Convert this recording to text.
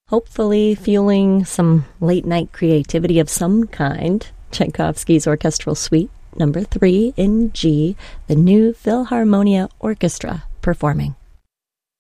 hopefully fueling some late-night creativity of some kind. Tchaikovsky's Orchestral Suite No. 3 in G, the New Philharmonia Orchestra performing.